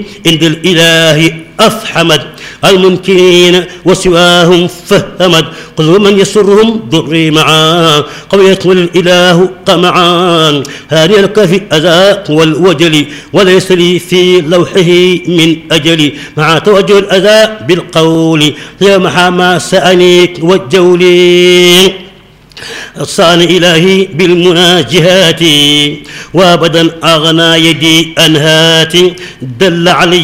عند الإله أفحمد المنكرين وسواهم فهمد قل من يسرهم ضري معا قوية الإله قمعان هاني الكافي أذى والوجل وليس لي في لوحه من أجلي مع توجه الأذى بالقول يا محامى سأنيك والجولي صان إلهي بالمناجهات وابدا أغنى يدي أنهات دل علي